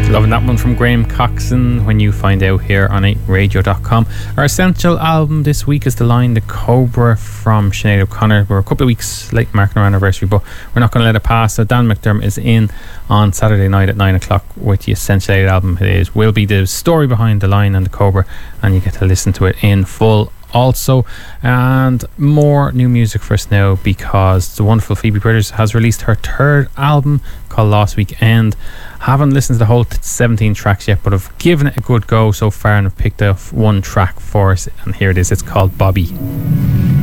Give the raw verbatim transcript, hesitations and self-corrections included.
Loving that one from Graham Coxon, When You Find Out, here on eight radio dot com. Our essential album this week is The Line, The Cobra from Sinead O'Connor. We're a couple of weeks late marking our anniversary, but we're not going to let it pass. So Dan McDermott is in on Saturday night at nine o'clock with the essential album. It is, will be the story behind The Line and The Cobra, and you get to listen to it in full also. And more new music for us now, because the wonderful Phoebe Bridgers has released her third album called Last Weekend. Haven't listened to the whole seventeen tracks yet, but I've given it a good go so far and I've picked up one track for us, and here it is. It's called Bobby.